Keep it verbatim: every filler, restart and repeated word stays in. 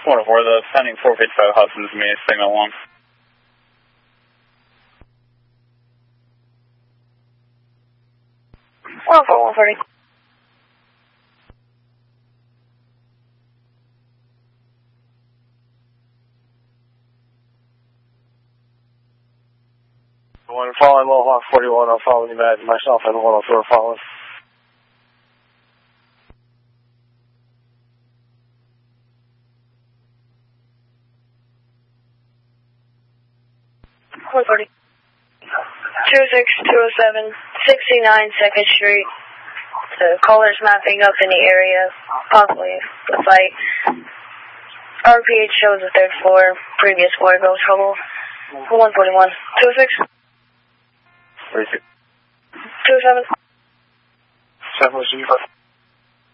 one oh four, the pending four fifty-five Hudson's me, signal one. one oh four, one thirty. One following Mohawk forty-one, I'll follow you back. Myself and one oh four following. one thirty. two six two oh seven, sixty-nine second Street. The caller's mapping up in the area, possibly the fight. R P H shows the third floor, previous floor, goes trouble. one forty-one. two six. thirty-six. two seven. seven,